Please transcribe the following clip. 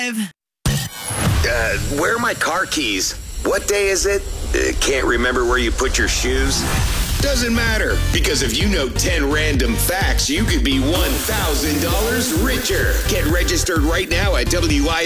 drive. Where are my car keys? What day is it? Can't remember where you put your shoes. Doesn't matter, because if you know 10 random facts, you could be $1,000 richer. Get registered right now at WI.